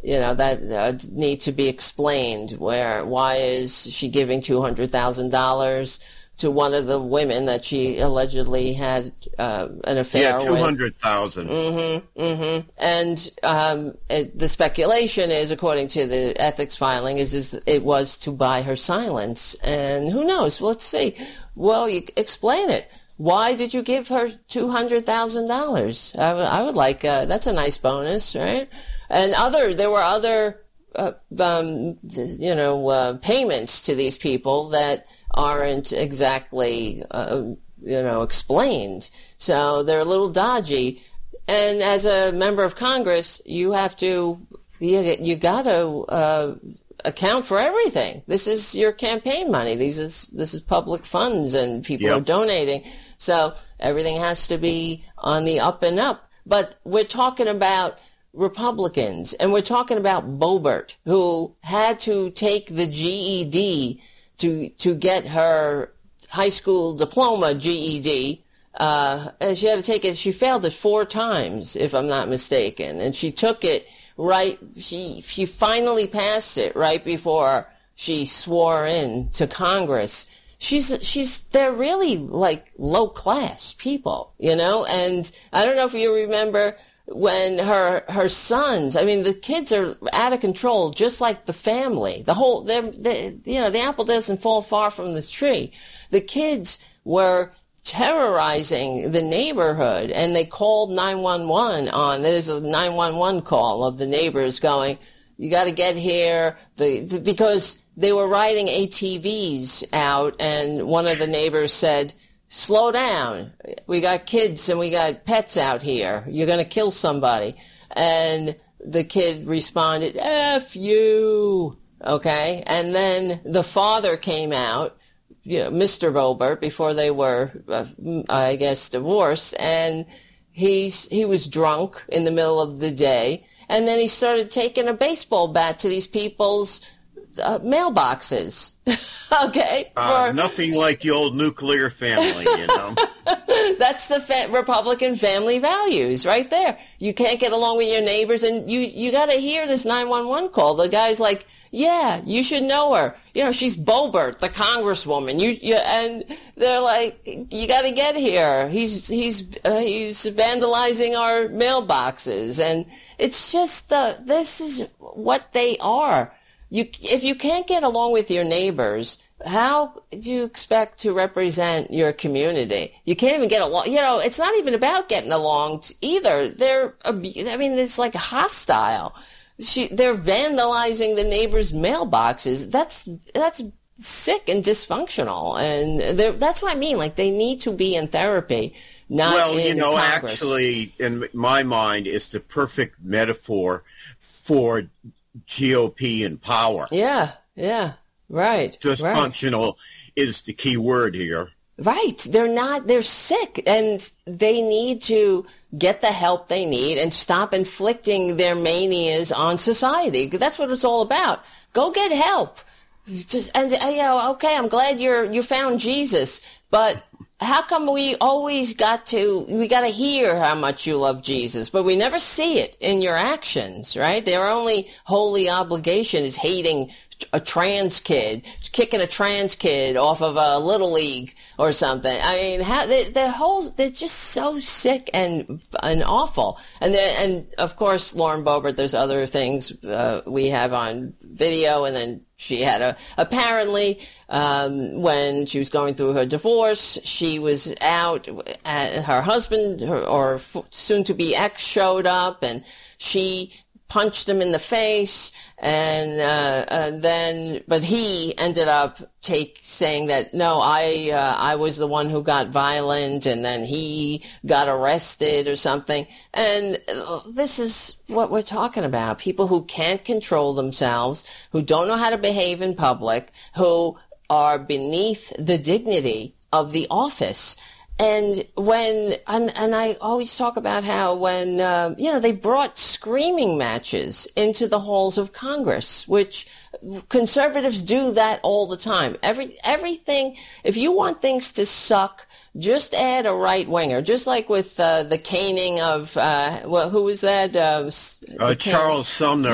that need to be explained. Why is she giving $200,000 to one of the women that she allegedly had an affair with? Yeah, 200,000. And the speculation is, according to the ethics filing, is it was to buy her silence. And who knows? Let's see. Well, you explain it. Why did you give her $200,000? I would like that's a nice bonus, right? And there were other payments to these people that aren't exactly explained. So they're a little dodgy. And as a member of Congress, you got to account for everything. This is your campaign money. This is public funds, and people are donating. So everything has to be on the up and up. But we're talking about Republicans, and we're talking about Boebert, who had to take the GED to get her high school diploma GED. And she had to take it. She failed it 4 times, if I'm not mistaken, and she took it right. She finally passed it right before she swore in to Congress. They're really like low class people, and I don't know if you remember when her sons, the kids are out of control, just like the family. The apple doesn't fall far from the tree. The kids were terrorizing the neighborhood, and they called 911 there's a 911 call of the neighbors going, you got to get here, because they were riding ATVs out, and one of the neighbors said, slow down. We got kids and we got pets out here. You're going to kill somebody. And the kid responded, F you. Okay. And then the father came out, Mr. Boebert, before they were, I guess, divorced. And he was drunk in the middle of the day. And then he started taking a baseball bat to these people's mailboxes. Okay. Nothing like the old nuclear family, That's the Republican family values right there. You can't get along with your neighbors, and you got to hear this 911 call. The guy's like, yeah, you should know her. She's Boebert, the congresswoman. And they're like, you got to get here. He's vandalizing our mailboxes. And it's just, this is what they are. If you can't get along with your neighbors, how do you expect to represent your community? You can't even get along. It's not even about getting along either. It's like hostile. They're vandalizing the neighbors' mailboxes. That's sick and dysfunctional. And that's what I mean. Like, they need to be in therapy, not in Congress. Actually, in my mind, it's the perfect metaphor for GOP in power. Yeah, right. Dysfunctional is the key word here. Right. They're sick, and they need to get the help they need and stop inflicting their manias on society. That's what it's all about. Go get help. Okay, I'm glad you found Jesus, but how come we always got to hear how much you love Jesus, but we never see it in your actions, right? Their only holy obligation is hating a trans kid, kicking a trans kid off of a little league or something. They're just so sick and awful. And of course, Lauren Boebert, there's other things we have on video, and then she had apparently, when she was going through her divorce, she was out, her husband, or soon-to-be ex, showed up, and she punched him in the face, but he ended up saying that, no, I was the one who got violent, and then he got arrested or something. And this is what we're talking about. People who can't control themselves, who don't know how to behave in public, who are beneath the dignity of the office. And I always talk about how when, they brought screaming matches into the halls of Congress, which conservatives do that all the time. Everything, if you want things to suck, just add a right-winger, just like with the caning of, who was that? Charles Sumner.